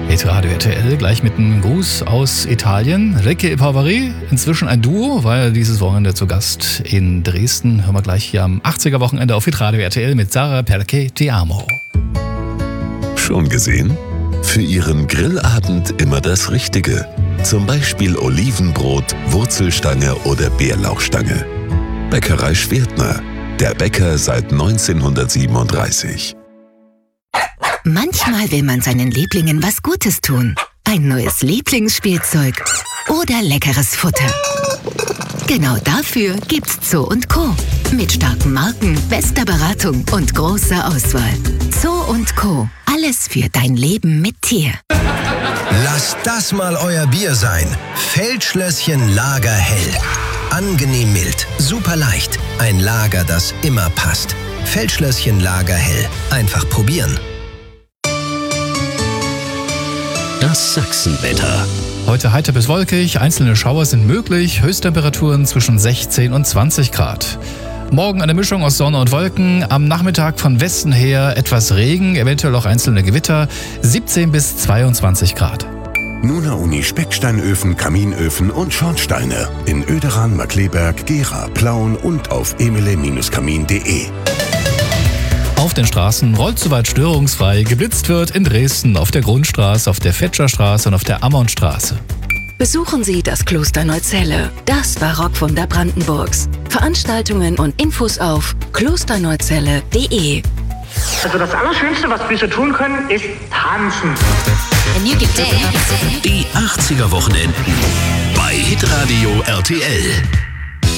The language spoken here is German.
Radio RTL, gleich mit einem Gruß aus Italien. Recche e Poveri, inzwischen ein Duo, war ja dieses Wochenende zu Gast in Dresden. Hören wir gleich hier am 80er-Wochenende auf Radio RTL mit Sarah Perché Ti Amo. Schon gesehen? Für Ihren Grillabend immer das Richtige. Zum Beispiel Olivenbrot, Wurzelstange oder Bärlauchstange. Bäckerei Schwertner. Der Bäcker seit 1937. Manchmal will man seinen Lieblingen was Gutes tun. Ein neues Lieblingsspielzeug oder leckeres Futter. Genau dafür gibt's Zoo & Co. Mit starken Marken, bester Beratung und großer Auswahl. Zoo & Co. Alles für dein Leben mit Tier. Lasst das mal euer Bier sein. Feldschlösschen Lager Hell. Angenehm mild, super leicht. Ein Lager, das immer passt. Feldschlösschen Lager Hell. Einfach probieren. Das Sachsenwetter. Heute heiter bis wolkig, einzelne Schauer sind möglich, Höchsttemperaturen zwischen 16 und 20 Grad. Morgen eine Mischung aus Sonne und Wolken, am Nachmittag von Westen her etwas Regen, eventuell auch einzelne Gewitter, 17 bis 22 Grad. Nuna Uni Specksteinöfen, Kaminöfen und Schornsteine in Oederan, Markkleeberg, Gera, Plauen und auf emile-kamin.de. Auf den Straßen rollt soweit störungsfrei, geblitzt wird in Dresden auf der Grundstraße, auf der Fetscherstraße und auf der Ammonstraße. Besuchen Sie das Kloster Neuzelle, das Barockwunder Brandenburgs. Veranstaltungen und Infos auf klosterneuzelle.de. Also das Allerschönste, was wir so tun können, ist tanzen. Die 80er Wochenenden bei Hitradio RTL.